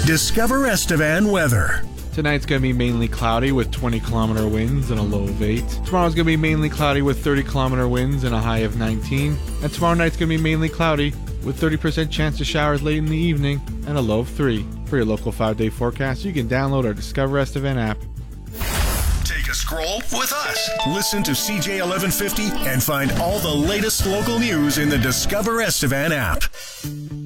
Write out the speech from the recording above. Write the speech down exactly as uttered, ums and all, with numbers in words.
Discover Estevan weather. Tonight's going to be mainly cloudy with twenty kilometer winds and a low of eight. Tomorrow's going to be mainly cloudy with thirty kilometer winds and a high of nineteen. And tomorrow night's going to be mainly cloudy with thirty percent chance of showers late in the evening and a low of three. For your local five-day forecast, you can download our Discover Estevan app. Take a scroll with us. Listen to C J eleven fifty and find all the latest local news in the Discover Estevan app.